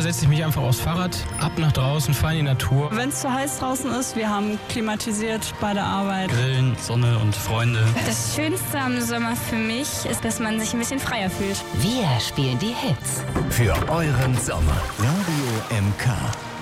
setze ich mich einfach aufs Fahrrad, ab nach draußen, fahre in die Natur. Wenn es zu heiß draußen ist, wir haben klimatisiert bei der Arbeit. Grillen, Sonne und Freunde. Das Schönste am Sommer für mich ist, dass man sich ein bisschen freier fühlt. Wir spielen die Hits. Für euren Sommer. Radio MK.